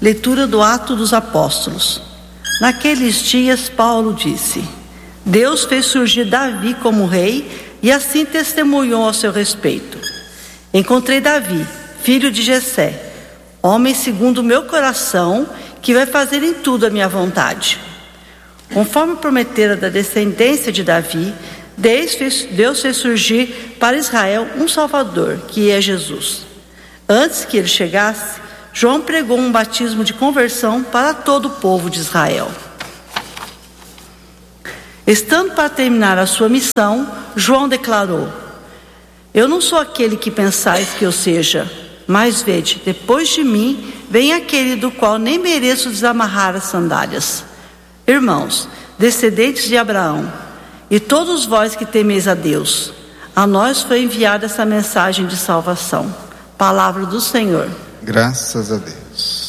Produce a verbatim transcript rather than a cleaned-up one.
Leitura do Atos dos Apóstolos. Naqueles dias, Paulo disse: Deus fez surgir Davi como rei e assim testemunhou ao seu respeito. Encontrei Davi, filho de Jessé, homem segundo o meu coração, que vai fazer em tudo a minha vontade. Conforme prometera da descendência de Davi, Deus fez, Deus fez surgir para Israel um Salvador, que é Jesus. Antes que ele chegasse, João pregou um batismo de conversão para todo o povo de Israel. Estando para terminar a sua missão, João declarou: Eu não sou aquele que pensais que eu seja, mas vede, depois de mim vem aquele do qual nem mereço desamarrar as sandálias. Irmãos, descendentes de Abraão, e todos vós que temeis a Deus, a nós foi enviada essa mensagem de salvação. Palavra do Senhor. Graças a Deus.